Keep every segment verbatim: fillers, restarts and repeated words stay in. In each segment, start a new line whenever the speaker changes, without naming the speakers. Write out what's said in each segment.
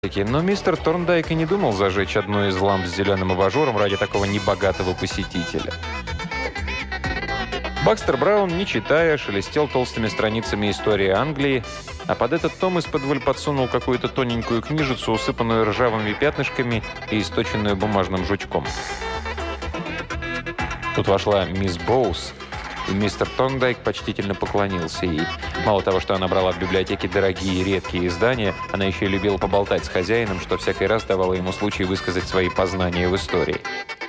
Но мистер Торндайк и не думал зажечь одну из ламп с зеленым абажуром ради такого небогатого посетителя. Бакстер Браун, не читая, шелестел толстыми страницами истории Англии, а под этот том из-под подсунул какую-то тоненькую книжицу, усыпанную ржавыми пятнышками и источенную бумажным жучком. Тут вошла мисс Боус, и мистер Торндайк почтительно поклонился ей. Мало того, что она брала в библиотеке дорогие и редкие издания, она еще и любила поболтать с хозяином, что всякий раз давало ему случай высказать свои познания в истории.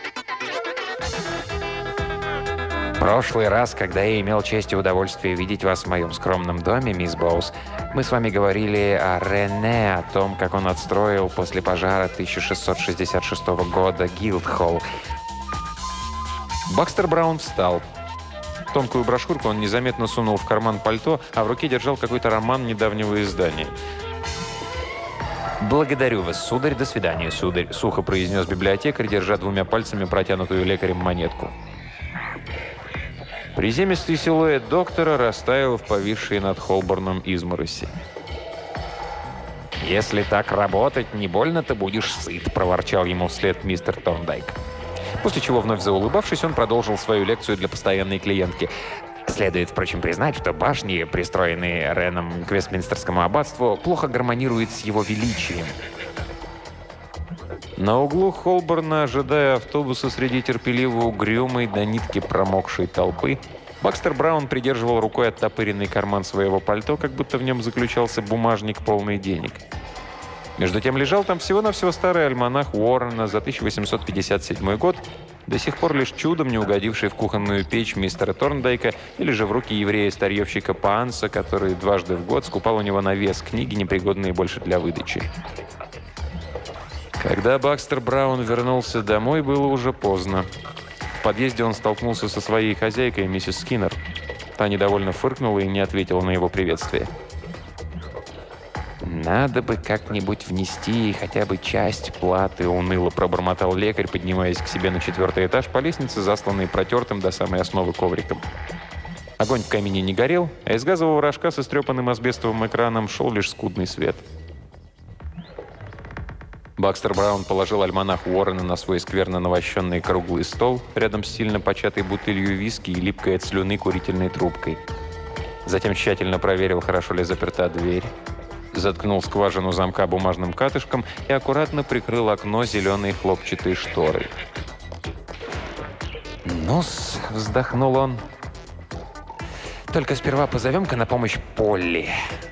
«Прошлый раз, когда я имел честь и удовольствие видеть вас в моем скромном доме, мисс Боус, мы с вами говорили о Рене, о том, как он отстроил после пожара тысяча шестьсот шестьдесят шестого года Гилдхолл». Бакстер Браун встал. Тонкую брошюрку он незаметно сунул в карман пальто, а в руке держал какой-то роман недавнего издания. «Благодарю вас, сударь. До свидания, сударь», — сухо произнес библиотекарь, держа двумя пальцами протянутую лекарем монетку. Приземистый силуэт доктора растаял в повисшей над Холборном измороси. «Если так работать, не больно ты будешь сыт», — проворчал ему вслед мистер Торндайк. После чего, вновь заулыбавшись, он продолжил свою лекцию для постоянной клиентки. Следует, впрочем, признать, что башни, пристроенные Реном к Вестминстерскому аббатству, плохо гармонируют с его величием. На углу Холборна, ожидая автобуса среди терпеливо угрюмой до нитки промокшей толпы, Бакстер Браун придерживал рукой оттопыренный карман своего пальто, как будто в нем заключался бумажник, полный денег. Между тем лежал там всего-навсего старый альманах Уоррена за тысяча восемьсот пятьдесят седьмой год, до сих пор лишь чудом не угодивший в кухонную печь мистера Торндайка или же в руки еврея-старьевщика Паанса, который дважды в год скупал у него на вес книги, непригодные больше для выдачи. Когда Бакстер Браун вернулся домой, было уже поздно. В подъезде он столкнулся со своей хозяйкой, миссис Скиннер. Та недовольно фыркнула и не ответила на его приветствие. «Надо бы как-нибудь внести хотя бы часть платы», — уныло пробормотал лекарь, поднимаясь к себе на четвертый этаж по лестнице, засланной протертым до самой основы ковриком. Огонь в камине не горел, а из газового рожка с истрепанным асбестовым экраном шел лишь скудный свет. Бакстер Браун положил альманах Уоррена на свой скверно навощенный круглый стол рядом с сильно початой бутылью виски и липкой от слюны курительной трубкой. Затем тщательно проверил, хорошо ли заперта дверь, заткнул скважину замка бумажным катышком и аккуратно прикрыл окно зеленой хлопчатой шторой. «Ну-с», — вздохнул он, — «только сперва позовем-ка на помощь Полли».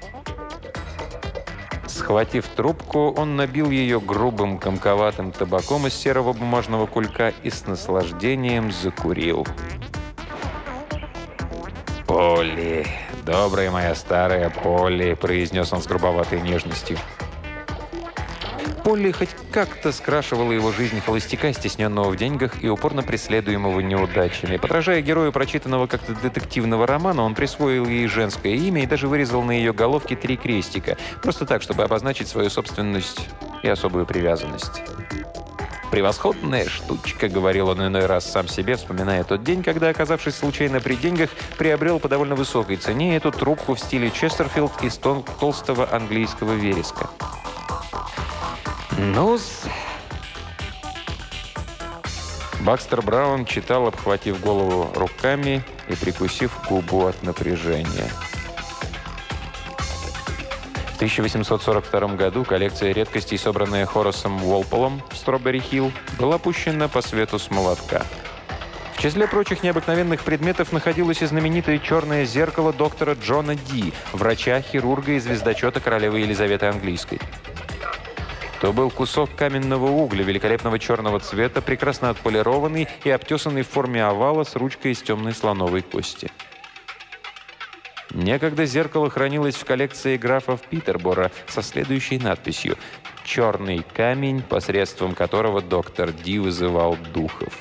Схватив трубку, он набил ее грубым комковатым табаком из серого бумажного кулька и с наслаждением закурил. «Полли, добрая моя старая Полли», — произнес он с грубоватой нежностью. Полли хоть как-то скрашивала его жизнь холостяка, стесненного в деньгах и упорно преследуемого неудачами. Подражая герою прочитанного как-то детективного романа, он присвоил ей женское имя и даже вырезал на ее головке три крестика. Просто так, чтобы обозначить свою собственность и особую привязанность. «Превосходная штучка», — говорил он иной раз сам себе, вспоминая тот день, когда, оказавшись случайно при деньгах, приобрел по довольно высокой цене эту трубку в стиле Честерфилд из тол- толстого английского вереска. «Ну-с...» Бакстер Браун читал, обхватив голову руками и прикусив губу от напряжения. В тысяча восемьсот сорок втором году коллекция редкостей, собранная Хорасом Уолполом в Строберри-Хилл, была пущена по свету с молотка. В числе прочих необыкновенных предметов находилось и знаменитое черное зеркало доктора Джона Ди, врача, хирурга и звездочета королевы Елизаветы Английской. То был кусок каменного угля великолепного черного цвета, прекрасно отполированный и обтесанный в форме овала с ручкой из темной слоновой кости. Некогда зеркало хранилось в коллекции графов Питербора со следующей надписью «Черный камень, посредством которого доктор Ди вызывал духов».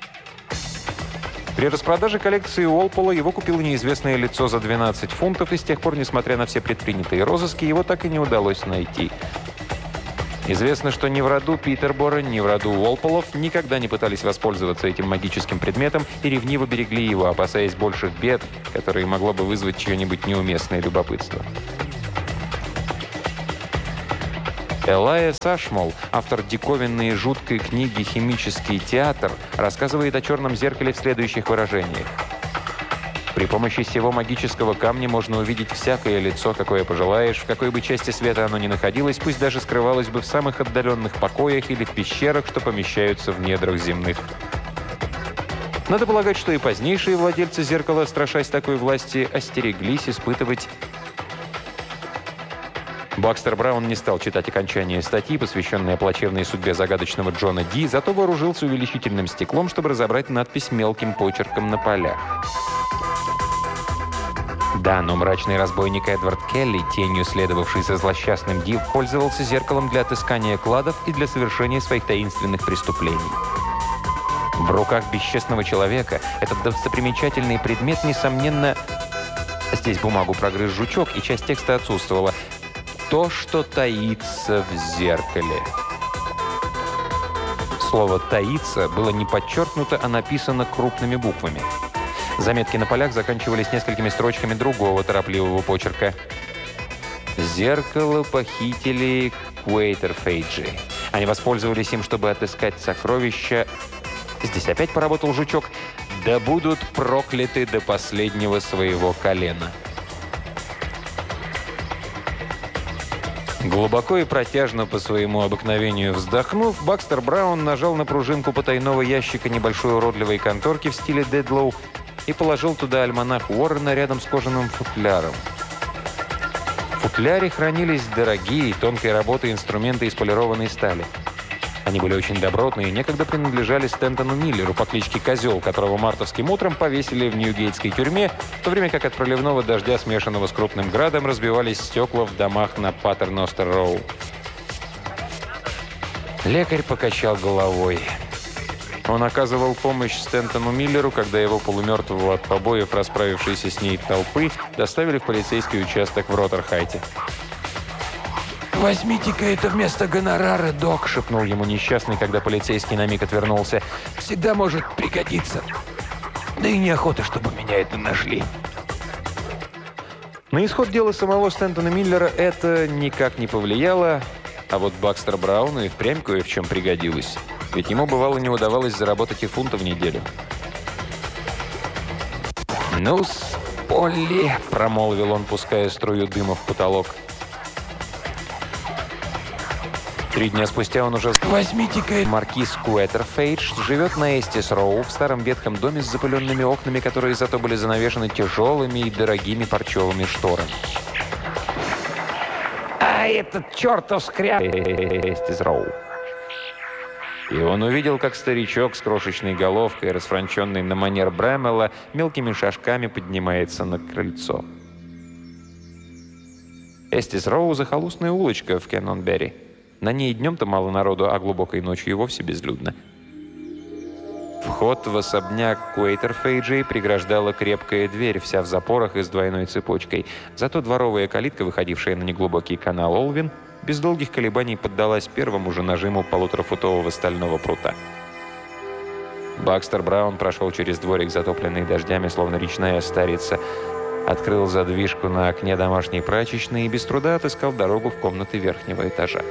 При распродаже коллекции Уолпола его купило неизвестное лицо за двенадцать фунтов, и с тех пор, несмотря на все предпринятые розыски, его так и не удалось найти. Известно, что ни в роду Питербора, ни в роду Уолполов никогда не пытались воспользоваться этим магическим предметом и ревниво берегли его, опасаясь больших бед, которые могло бы вызвать чье-нибудь неуместное любопытство. Элайас Ашмол, автор диковинной и жуткой книги «Химический театр», рассказывает о черном зеркале в следующих выражениях. При помощи сего магического камня можно увидеть всякое лицо, какое пожелаешь, в какой бы части света оно ни находилось, пусть даже скрывалось бы в самых отдаленных покоях или в пещерах, что помещаются в недрах земных. Надо полагать, что и позднейшие владельцы зеркала, страшась такой власти, остереглись испытывать. Бакстер Браун не стал читать окончание статьи, посвященной плачевной судьбе загадочного Джона Ди, зато вооружился увеличительным стеклом, чтобы разобрать надпись мелким почерком на полях. Да, но мрачный разбойник Эдвард Келли, тенью следовавший за злосчастным Ди, пользовался зеркалом для отыскания кладов и для совершения своих таинственных преступлений. В руках бесчестного человека этот достопримечательный предмет, несомненно... Здесь бумагу прогрыз жучок, и часть текста отсутствовала. То, что таится в зеркале. Слово «таится» было не подчеркнуто, а написано крупными буквами. Заметки на полях заканчивались несколькими строчками другого торопливого почерка. «Зеркало похитили Куэйтерфейджи. Они воспользовались им, чтобы отыскать сокровища...» Здесь опять поработал жучок. «Да будут прокляты до последнего своего колена». Глубоко и протяжно по своему обыкновению вздохнув, Бакстер Браун нажал на пружинку потайного ящика небольшой уродливой конторки в стиле Дедлоу и положил туда альманах Уоррена рядом с кожаным футляром. В футляре хранились дорогие, тонкой работы инструменты из полированной стали. Они были очень добротные и некогда принадлежали Стентону Миллеру по кличке Козел, которого мартовским утром повесили в Ньюгейтской тюрьме, в то время как от проливного дождя, смешанного с крупным градом, разбивались стекла в домах на Паттерностер-Роу. Лекарь покачал головой. Он оказывал помощь Стентону Миллеру, когда его полумертвого от побоев, расправившейся с ней толпы, доставили в полицейский участок в Роттерхайте. «Возьмите-ка это вместо гонорара, док», — шепнул ему несчастный, когда полицейский на миг отвернулся. «Всегда может пригодиться. Да и неохота, чтобы меня это нашли». На исход дела самого Стентона Миллера это никак не повлияло, а вот Бакстер Брауну и впрямь кое в чем пригодилось. Ведь ему, бывало, не удавалось заработать и фунта в неделю. «Ну-с, Полли», — промолвил он, пуская струю дыма в потолок. Три дня спустя он уже... «Возьмите-ка...» Маркиз Куэйтерфейдж живет на Эстис-Роу в старом ветхом доме с запыленными окнами, которые зато были занавешены тяжелыми и дорогими парчевыми шторами. «А этот чертов скряп...» Эстис-Роу. И он увидел, как старичок с крошечной головкой, расфранченный на манер Брэмелла, мелкими шажками поднимается на крыльцо. Эстис-Роу — захолустная улочка в Кеннонберри. На ней днем-то мало народу, а глубокой ночью и вовсе безлюдно. Вход в особняк Куэйтерфейджей преграждала крепкая дверь, вся в запорах и с двойной цепочкой. Зато дворовая калитка, выходившая на неглубокий канал Олвин, без долгих колебаний поддалась первому же нажиму полуторафутового стального прута. Бакстер Браун прошел через дворик, затопленный дождями, словно речная старица, открыл задвижку на окне домашней прачечной и без труда отыскал дорогу в комнаты верхнего этажа.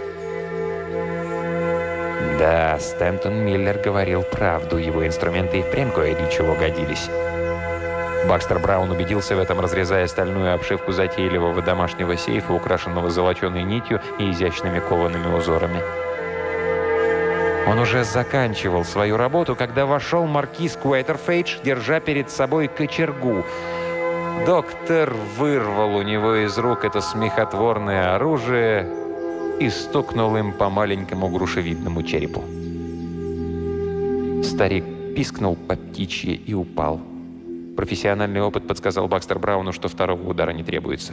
Да, Стентон Миллер говорил правду, его инструменты и впрямь кое для чего годились. Бакстер Браун убедился в этом, разрезая стальную обшивку затейливого домашнего сейфа, украшенного золоченой нитью и изящными коваными узорами. Он уже заканчивал свою работу, когда вошел маркиз Куэйтерфейдж, держа перед собой кочергу. Доктор вырвал у него из рук это смехотворное оружие и стукнул им по маленькому грушевидному черепу. Старик пискнул по птичьи и упал. Профессиональный опыт подсказал Бакстер Брауну, что второго удара не требуется.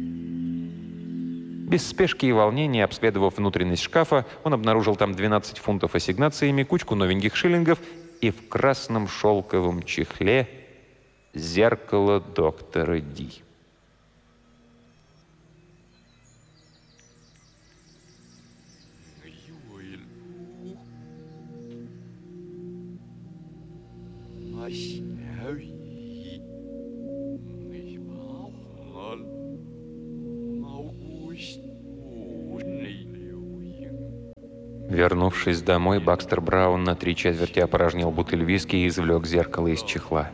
Без спешки и волнения, обследовав внутренность шкафа, он обнаружил там двенадцать фунтов ассигнациями, кучку новеньких шиллингов и в красном шелковом чехле зеркало доктора Ди. Вернувшись домой, Бакстер Браун на три четверти опорожнил бутыль виски и извлек зеркало из чехла.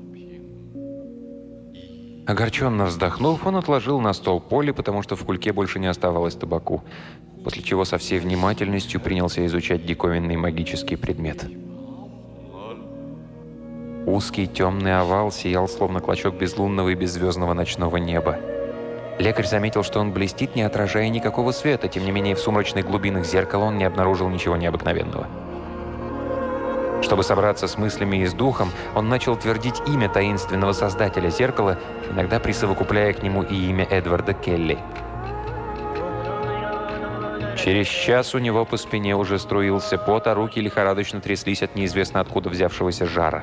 Огорченно вздохнув, он отложил на стол Полли, потому что в кульке больше не оставалось табаку, после чего со всей внимательностью принялся изучать диковинный магический предмет. Узкий темный овал сиял, словно клочок безлунного и беззвездного ночного неба. Лекарь заметил, что он блестит, не отражая никакого света. Тем не менее, в сумрачных глубинах зеркала он не обнаружил ничего необыкновенного. Чтобы собраться с мыслями и с духом, он начал твердить имя таинственного создателя зеркала, иногда присовокупляя к нему и имя Эдварда Келли. Через час у него по спине уже струился пот, а руки лихорадочно тряслись от неизвестно откуда взявшегося жара.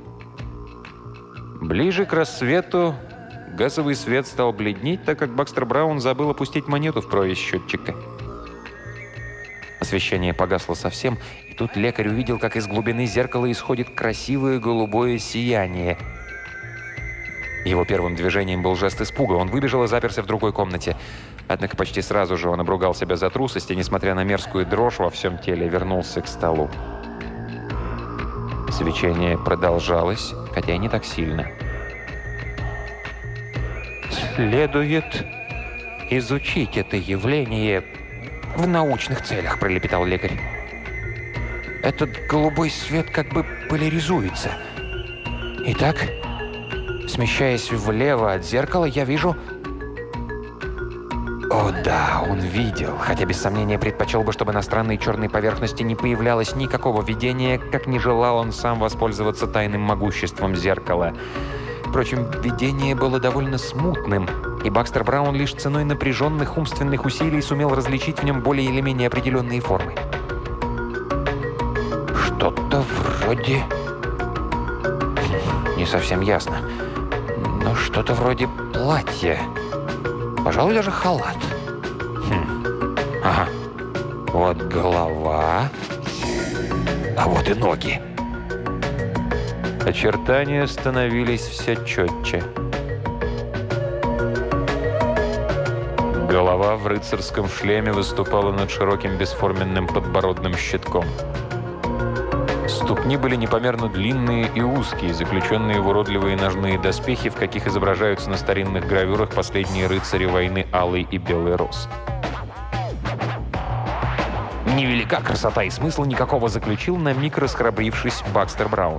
Ближе к рассвету газовый свет стал бледнеть, так как Бакстер Браун забыл опустить монету в прорезь счетчика. Освещение погасло совсем, и тут лекарь увидел, как из глубины зеркала исходит красивое голубое сияние. Его первым движением был жест испуга. Он выбежал и заперся в другой комнате. Однако почти сразу же он обругал себя за трусость и, несмотря на мерзкую дрожь во всем теле, вернулся к столу. Свечение продолжалось, хотя и не так сильно. «Следует изучить это явление в научных целях», — пролепетал лекарь. «Этот голубой свет как бы поляризуется. Итак, смещаясь влево от зеркала, я вижу...» О да, он видел, хотя без сомнения предпочел бы, чтобы на странной черной поверхности не появлялось никакого видения, как не желал он сам воспользоваться тайным могуществом зеркала. Впрочем, видение было довольно смутным, и Бакстер Браун лишь ценой напряженных умственных усилий сумел различить в нем более или менее определенные формы. Что-то вроде... Не совсем ясно, но что-то вроде платья. Пожалуй, даже халат. Хм. Ага. Вот голова, а вот и ноги. Очертания становились все четче. Голова в рыцарском шлеме выступала над широким бесформенным подбородным щитком. Ступни были непомерно длинные и узкие, заключенные в уродливые ножные доспехи, в каких изображаются на старинных гравюрах последние рыцари войны Алый и Белый Роз. Невелика красота и смысла никакого, заключил на миг расхрабрившись Бакстер Браун.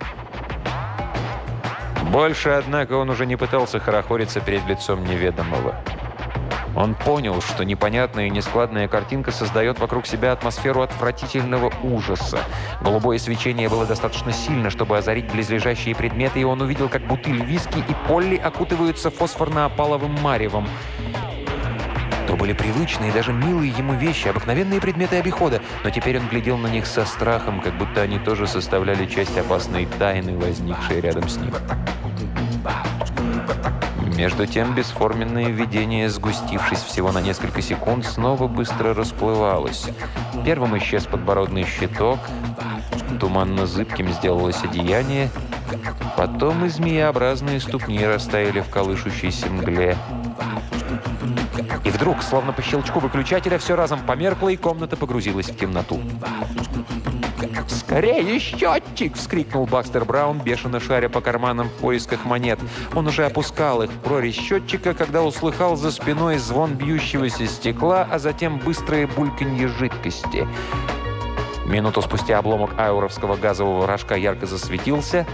Больше, однако, он уже не пытался хорохориться перед лицом неведомого. Он понял, что непонятная и нескладная картинка создает вокруг себя атмосферу отвратительного ужаса. Голубое свечение было достаточно сильно, чтобы озарить близлежащие предметы, и он увидел, как бутыль виски и Полли окутываются фосфорно-опаловым маревом. То были привычные, даже милые ему вещи, обыкновенные предметы обихода, но теперь он глядел на них со страхом, как будто они тоже составляли часть опасной тайны, возникшей рядом с ним. Между тем, бесформенное видение, сгустившись всего на несколько секунд, снова быстро расплывалось. Первым исчез подбородный щиток, туманно-зыбким сделалось одеяние, потом и змееобразные ступни растаяли в колышущейся мгле. И вдруг, словно по щелчку выключателя, все разом померкло, и комната погрузилась в темноту. «Скорее, счетчик!» — вскрикнул Бакстер Браун, бешено шаря по карманам в поисках монет. Он уже опускал их в прорезь счетчика, когда услыхал за спиной звон бьющегося стекла, а затем быстрое бульканье жидкости. Минуту спустя обломок ауровского газового рожка ярко засветился.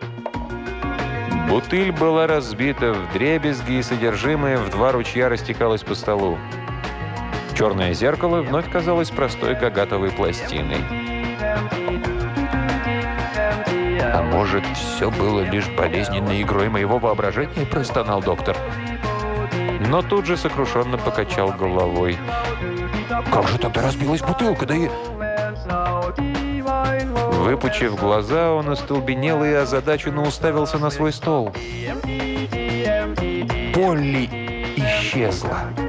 Бутыль была разбита вдребезги, и содержимое в два ручья растекалось по столу. Черное зеркало вновь казалось простой гагатовой пластиной. «А может, все было лишь болезненной игрой моего воображения?» – простонал доктор. Но тут же сокрушенно покачал головой. «Как же тогда разбилась бутылка? Да и...» Выпучив глаза, он остолбенел и озадаченно уставился на свой стол. Полли исчезла.